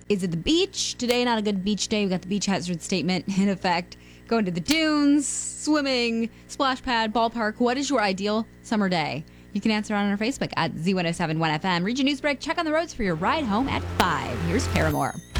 Is it the beach? Today, not a good beach day. We've got the beach hazard statement in effect. Going to the dunes, swimming, splash pad, ballpark. What is your ideal summer day? You can answer on our Facebook at Z1071FM. Region Newsbreak. Check on the roads for your ride home at 5. Here's Paramore.